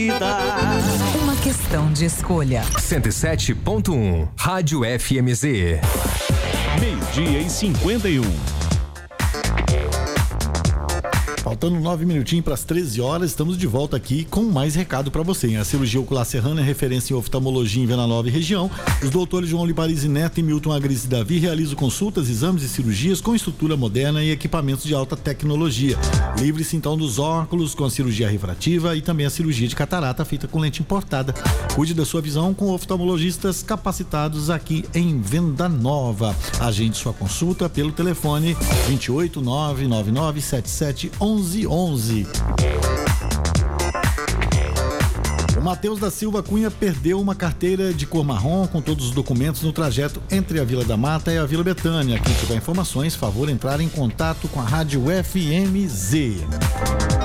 Uma questão de escolha. 107.1 Rádio FMZ. 12:51. Faltando 9 minutinhos para as 13 horas, estamos de volta aqui com mais recado para você. A cirurgia ocular serrana é referência em oftalmologia em Venda Nova e região. Os doutores João Liparizi Neto e Milton Agris Davi realizam consultas, exames e cirurgias com estrutura moderna e equipamentos de alta tecnologia. Livre-se então dos óculos com a cirurgia refrativa e também a cirurgia de catarata feita com lente importada. Cuide da sua visão com oftalmologistas capacitados aqui em Venda Nova. Agende sua consulta pelo telefone 28 999 77 1111. O Matheus da Silva Cunha perdeu uma carteira de cor marrom com todos os documentos no trajeto entre a Vila da Mata e a Vila Betânia. Quem tiver informações, favor entrar em contato com a Rádio FMZ.